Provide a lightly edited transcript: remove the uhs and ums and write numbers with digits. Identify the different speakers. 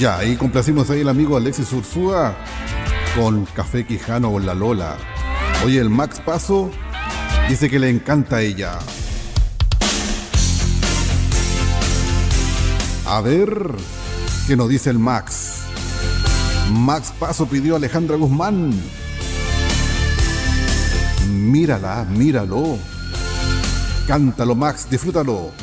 Speaker 1: Ya, ahí complacimos ahí el amigo Alexis Ursúa con Café Quijano o La Lola. Oye, el Max Paso dice que le encanta a ella. A ver, ¿qué nos dice el Max? Max Paso pidió a Alejandra Guzmán. Mírala, míralo. Cántalo, Max, disfrútalo.